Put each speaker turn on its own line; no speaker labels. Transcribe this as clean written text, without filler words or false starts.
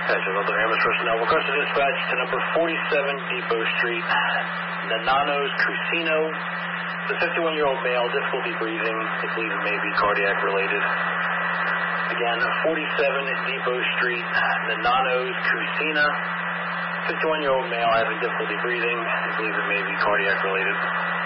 Other ambulance personnel. Request to dispatch to number 47 Depot Street, Nananos Cusino. The 51-year-old male, difficulty breathing. They believe it may be cardiac related. Again, 47 Depot Street, Nananos Cusina. 51-year-old male having difficulty breathing. They believe it may be cardiac related.